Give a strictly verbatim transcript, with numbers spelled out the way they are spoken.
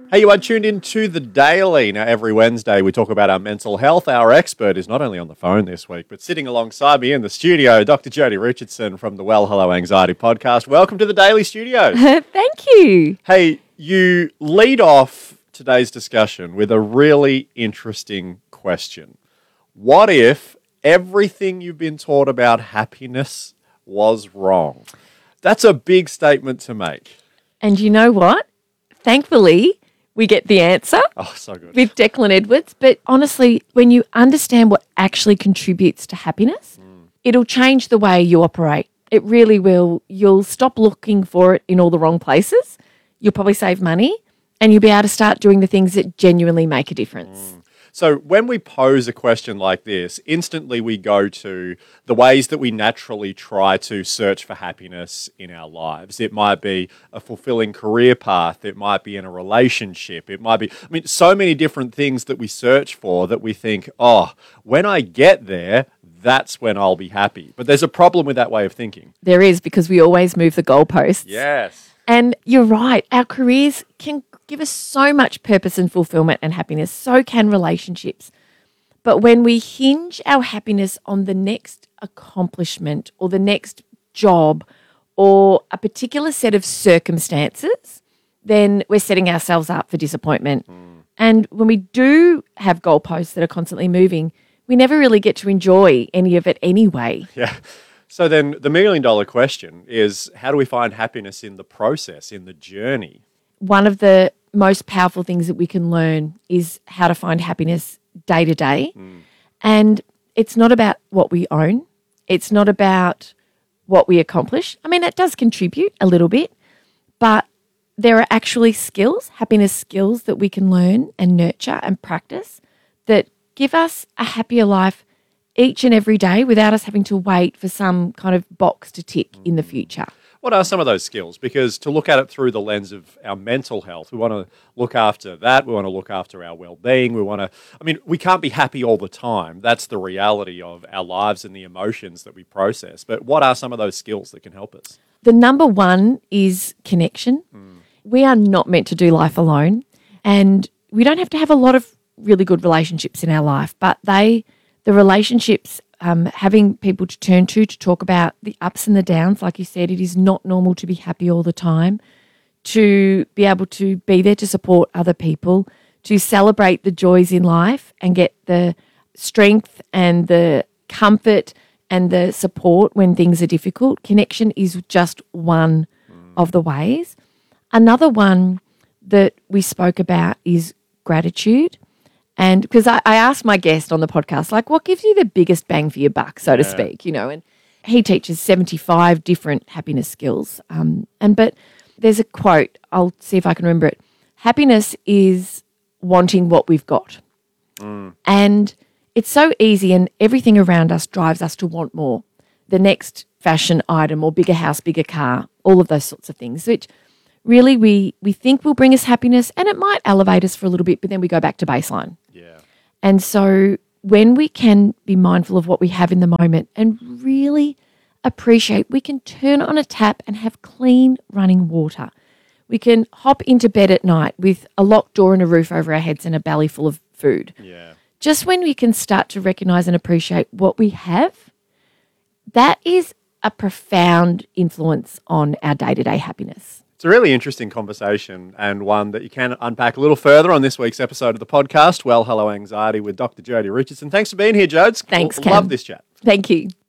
Hey, you are tuned in to The Daily. Now, every Wednesday we talk about our mental health. Our expert is not only on the phone this week, but sitting alongside me in the studio, Doctor Jodie Richardson from the Well Hello Anxiety podcast. Welcome to The Daily Studios. Thank you. Hey, you lead off today's discussion with a really interesting question. What if everything you've been taught about happiness was wrong? That's a big statement to make. And you know what? Thankfully, we get the answer Oh, so good. with Declan Edwards. But honestly, when you understand what actually contributes to happiness, mm. it'll change the way you operate. It really will. You'll stop looking for it in all the wrong places. You'll probably save money and you'll be able to start doing the things that genuinely make a difference. Mm. So when we pose a question like this, instantly we go to the ways that we naturally try to search for happiness in our lives. It might be a fulfilling career path. It might be in a relationship. It might be, I mean, so many different things that we search for that we think, oh, when I get there, that's when I'll be happy. But there's a problem with that way of thinking. There is, because we always move the goalposts. Yes. And you're right. Our careers can give us so much purpose and fulfillment and happiness. So can relationships. But when we hinge our happiness on the next accomplishment or the next job or a particular set of circumstances, then we're setting ourselves up for disappointment. Mm. And when we do have goalposts that are constantly moving, we never really get to enjoy any of it anyway. Yeah. So then the million dollar question is, how do we find happiness in the process, in the journey? One of the most powerful things that we can learn is how to find happiness day to day. Mm. And it's not about what we own. It's not about what we accomplish. I mean, it does contribute a little bit, but there are actually skills, happiness skills that we can learn and nurture and practice that give us a happier life each and every day without us having to wait for some kind of box to tick mm. in the future. What are some of those skills? Because to look at it through the lens of our mental health, we want to look after that. We want to look after our well-being. We want to, I mean, we can't be happy all the time. That's the reality of our lives and the emotions that we process. But what are some of those skills that can help us? The number one is connection. Mm. We are not meant to do life alone. And we don't have to have a lot of really good relationships in our life, but they, the relationships Um, having people to turn to to talk about the ups and the downs. Like you said, it is not normal to be happy all the time, to be able to be there to support other people, to celebrate the joys in life and get the strength and the comfort and the support when things are difficult. Connection is just one mm. of the ways. Another one that we spoke about is gratitude. And because I, I asked my guest on the podcast, like, what gives you the biggest bang for your buck, so yeah. to speak, you know, and he teaches seventy-five different happiness skills. Um, and but there's a quote, I'll see if I can remember it. Happiness is wanting what we've got. Mm. And it's so easy, and everything around us drives us to want more. The next fashion item or bigger house, bigger car, all of those sorts of things, which really we we think will bring us happiness, and it might elevate us for a little bit, but then we go back to baseline. Yeah. And so when we can be mindful of what we have in the moment and really appreciate, we can turn on a tap and have clean running water. We can hop into bed at night with a locked door and a roof over our heads and a belly full of food. Yeah. Just when we can start to recognise and appreciate what we have, that is a profound influence on our day-to-day happiness. It's a really interesting conversation, and one that you can unpack a little further on this week's episode of the podcast, Well Hello Anxiety with Doctor Jodie Richardson. Thanks for being here, Jodes. Thanks, L- Cam. Love this chat. Thank you.